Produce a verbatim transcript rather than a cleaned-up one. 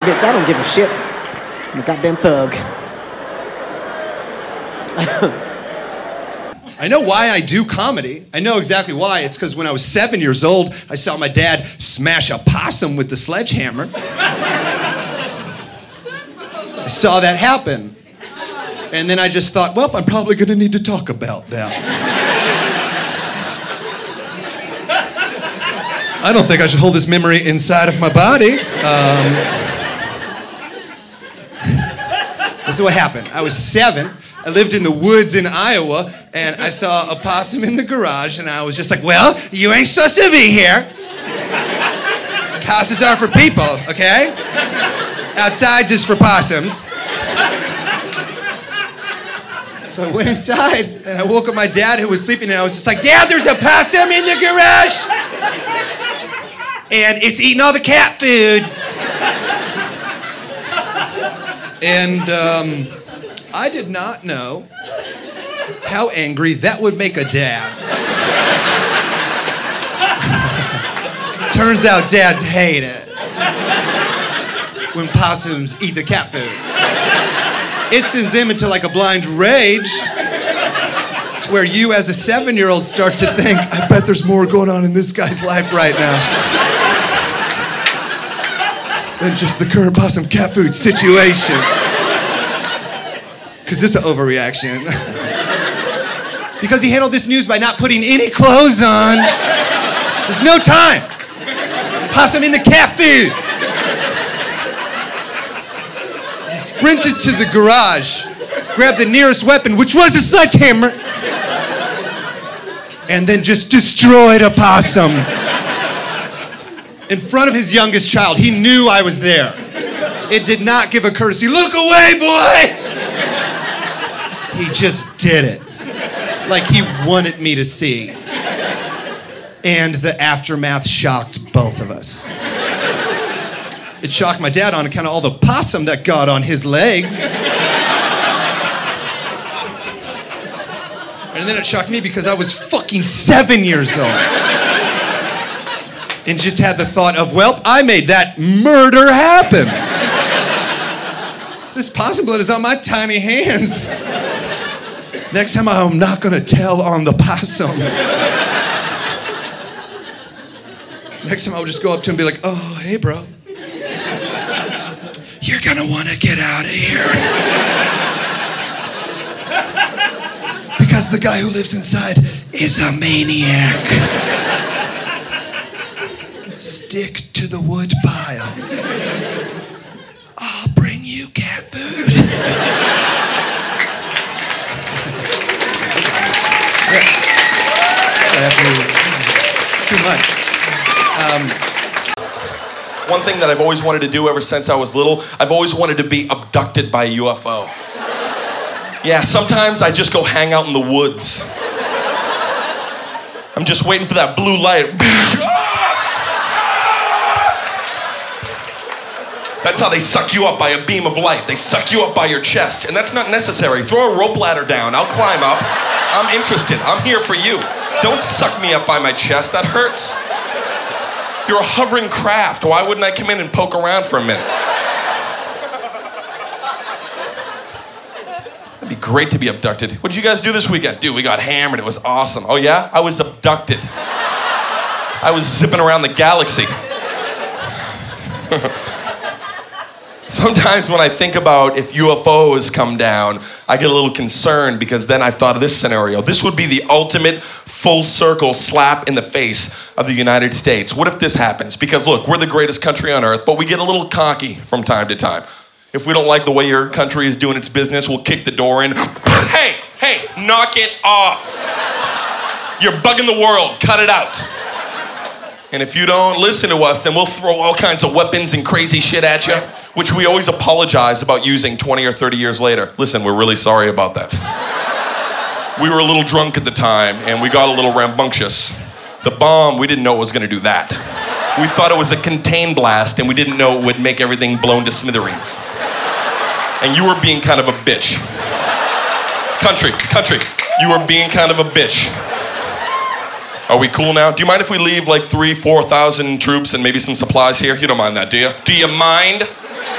Bitch, I don't give a shit. I'm a goddamn thug. I know why I do comedy. I know exactly why. It's because when I was seven years old, I saw my dad smash a possum with the sledgehammer. I saw that happen. And then I just thought, well, I'm probably going to need to talk about that. I don't think I should hold this memory inside of my body. Um, this is what happened. I was seven. I lived in the woods in Iowa, and I saw a possum in the garage, and I was just like, well, you ain't supposed to be here. Houses are for people, okay? Outside's is for possums. So I went inside, and I woke up my dad, who was sleeping, and I was just like, Dad, there's a possum in the garage! And it's eating all the cat food. And, um... I did not know how angry that would make a dad. Turns out dads hate it when possums eat the cat food. It sends them into like a blind rage to where you as a seven-year-old start to think, I bet there's more going on in this guy's life right now than just the current possum cat food situation. Because it's an overreaction. Because he handled this news by not putting any clothes on. There's no time. Possum in the cat food. He sprinted to the garage, grabbed the nearest weapon, which was a sledgehammer, and then just destroyed a possum in front of his youngest child. He knew I was there. It did not give a courtesy. Look away, boy! He just did it. Like he wanted me to see. And the aftermath shocked both of us. It shocked my dad on account of all the possum that got on his legs. And then it shocked me because I was fucking seven years old. And just had the thought of, well, I made that murder happen. This possum blood is on my tiny hands. Next time I'm not gonna tell on the possum. Next time I'll just go up to him and be like, oh, hey, bro. You're gonna wanna get out of here. Because the guy who lives inside is a maniac. Stick to the wood pile. I'll bring you cat food. Too much. Um, One thing that I've always wanted to do ever since I was little, I've always wanted to be abducted by a U F O. Yeah, sometimes I just go hang out in the woods. I'm just waiting for that blue light. That's how they suck you up, by a beam of light. They suck you up by your chest, and that's not necessary. Throw a rope ladder down, I'll climb up. I'm interested, I'm here for you. Don't suck me up by my chest, that hurts. You're a hovering craft. Why wouldn't I come in and poke around for a minute? It'd be great to be abducted. What did you guys do this weekend? Dude, we got hammered, it was awesome. Oh yeah? I was abducted. I was zipping around the galaxy. Sometimes when I think about if U F Os come down, I get a little concerned because then I've thought of this scenario. This would be the ultimate full circle slap in the face of the United States. What if this happens? Because look, we're the greatest country on earth, but we get a little cocky from time to time. If we don't like the way your country is doing its business, we'll kick the door in. Hey, hey, knock it off. You're bugging the world, cut it out. And if you don't listen to us, then we'll throw all kinds of weapons and crazy shit at you, which we always apologize about using twenty or thirty years later. Listen, we're really sorry about that. We were a little drunk at the time, and we got a little rambunctious. The bomb, we didn't know it was gonna do that. We thought it was a contained blast, and we didn't know it would make everything blown to smithereens. And you were being kind of a bitch. Country, country, you were being kind of a bitch. Are we cool now? Do you mind if we leave like three, four thousand troops and maybe some supplies here? You don't mind that, do you? Do you mind?